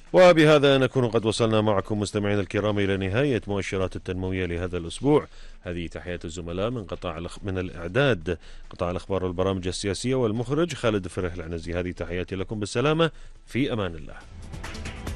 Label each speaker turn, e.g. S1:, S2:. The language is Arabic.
S1: وبهذا نكون قد وصلنا معكم مستمعينا الكرام إلى نهاية مؤشرات التنموية لهذا الأسبوع. هذه تحيات الزملاء من الإعداد قطاع الأخبار والبرامج السياسية، والمخرج خالد فرح العنزي. هذه تحياتي لكم بالسلامة، في أمان الله.